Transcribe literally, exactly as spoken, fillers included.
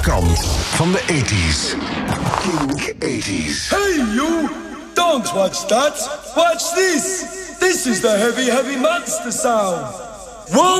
kant van de eighties. Kink eighties. Hey you! Don't watch that! Watch this! This is the heavy, heavy monster sound! Whoa!